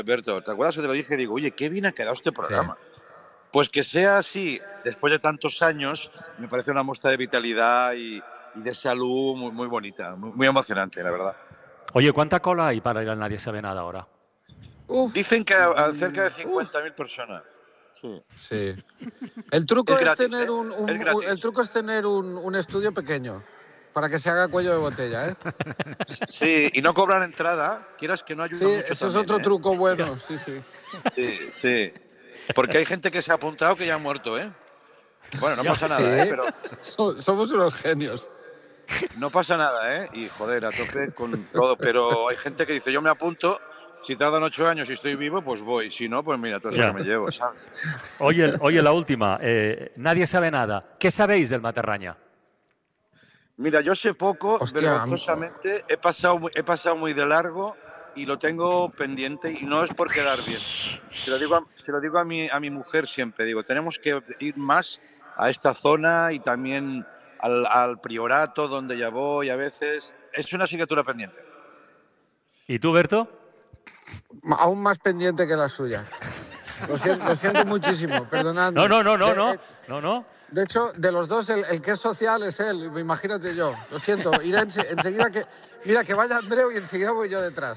Alberto, ¿te acuerdas que te lo dije? Digo, oye, qué bien ha quedado este programa. Sí. Pues que sea así, después de tantos años, me parece una muestra de vitalidad y de salud muy, muy bonita, muy, muy emocionante, la verdad. Oye, ¿cuánta cola hay para ir al Nadie Sabe Nada ahora? Dicen que a cerca de 50.000 personas. Sí. Sí. El truco Es es, gratis, tener Es gratis. el truco es tener un estudio pequeño para que se haga cuello de botella, ¿eh? Sí, y no cobran entrada, quieras que no ayuda Sí, mucho eso también, es otro ¿eh? truco bueno, sí, sí. Sí, sí. Porque hay gente que se ha apuntado que ya ha muerto, ¿eh? Bueno, no pasa nada, ¿eh? Sí, Pero somos unos genios. no pasa nada, ¿eh? Y joder, a tope con todo. Pero hay gente que dice, yo me apunto, si tardan 8 años y estoy vivo, pues voy. Si no, pues mira, todo eso Ya. que me llevo, ¿sabes? Oye, la última. Nadie sabe nada. ¿Qué sabéis del Matarraña? Mira, yo sé poco, Hostia, vergonzosamente, he pasado muy de largo y lo tengo pendiente y no es por quedar bien. Se lo digo a mi mujer siempre, digo, tenemos que ir más a esta zona y también al priorato donde ya voy a veces. Es una asignatura pendiente. ¿Y tú, Berto? aún más pendiente que la suya. Lo siento muchísimo, perdonadme. No. De hecho, de los dos, el que es social es él, imagínate yo. Lo siento, iré enseguida que... Mira, que vaya Andreu y enseguida voy yo detrás.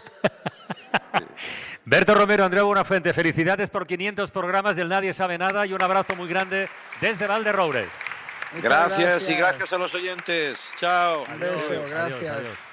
Berto Romero, Andreu Buenafuente, felicidades por 500 programas del Nadie Sabe Nada y un abrazo muy grande desde Valderoures. Gracias y gracias a los oyentes. Chao. Un beso, gracias. Adiós.